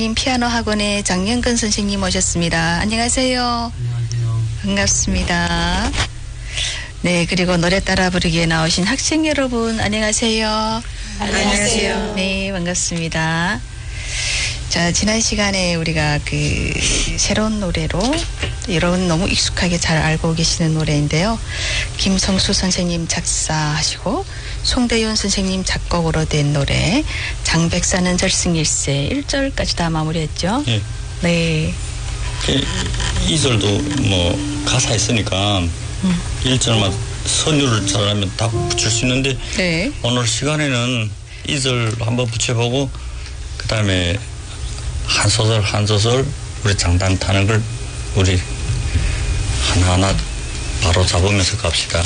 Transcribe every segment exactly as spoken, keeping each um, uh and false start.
피아노 학원의 장영근 선생님 오셨습니다. 안녕하세요. 안녕하세요. 반갑습니다. 네, 그리고 노래 따라 부르기에 나오신 학생 여러분 안녕하세요. 안녕하세요. 네, 반갑습니다. 자, 지난 시간에 우리가 그 새로운 노래로 여러분 너무 익숙하게 잘 알고 계시는 노래인데요. 김성수 선생님 작사하시고 송대윤 선생님 작곡으로 된 노래 장백사는 절승일세 일 절까지 다 마무리했죠. 네. 네. 이 절도 뭐 가사 있으니까 음. 일 절만 선율을 잘하면 다 붙일 수 있는데 네. 오늘 시간에는 이 절 한번 붙여보고 그 다음에 한 소절 한 소절 우리 장단 타는 걸 우리 하나하나 바로 잡으면서 갑시다.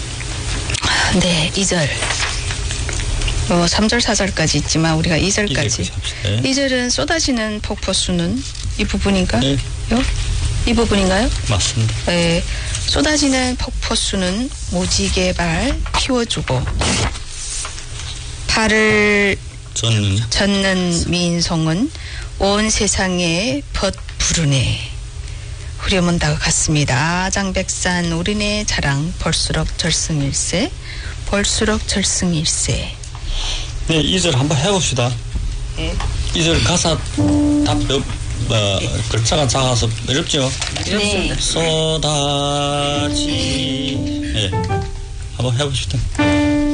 네, 이 절. 뭐 삼 절, 사 절까지 있지만 우리가 이 절까지. 이 절은 쏟아지는 폭포수는 이 부분인가? 네. 요? 이 부분인가요? 맞습니다. 네. 쏟아지는 폭포수는 무지개 발 피워주고 발을 젖는 젖는 민송은 온 세상에 벗 부르네. 후렴은 다 같습니다. 아장백산 우리네 자랑 볼수록 절승일세 볼수록 절승일세. 네, 이 절 한번 해봅시다. 네. 이 절 가사 다 몇, 어, 글자가 작아서 어렵죠? 네. 쏟아지. 네, 한번 해봅시다.